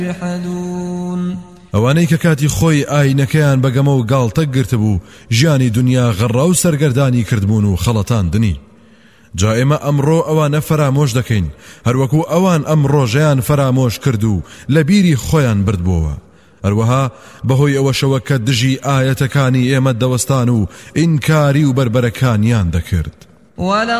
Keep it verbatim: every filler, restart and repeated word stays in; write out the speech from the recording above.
ئەوانەی کە کاتی خۆی ئاینەکەیان بەگەمە و گاڵتە گرتبوو ژیانی دنیا غەڕا و سەرگەردانی کردبوون و خەڵەتاندنی. جا ئێمە ئەمڕۆ ئەوانە فرامۆش دەکەین هەروەکو ئەوان ئەم ڕۆژەیان فرامۆش کرد و لە بیری خۆیان بردبووە. هەروەها بەهۆی ئەوەشەوە کە دژی ئاەتەکانی ئێمە دەوەستان و ئینکاری و بربەرەکانیان دەکرد.